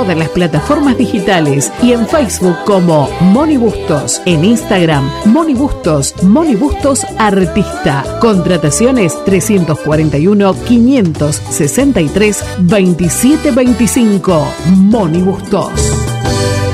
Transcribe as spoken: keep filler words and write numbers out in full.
todas las plataformas digitales y en Facebook como Moni Bustos, en Instagram Moni Bustos, Moni Bustos Artista. Contrataciones trescientos cuarenta y uno, quinientos sesenta y tres, veintisiete veinticinco. Moni Bustos.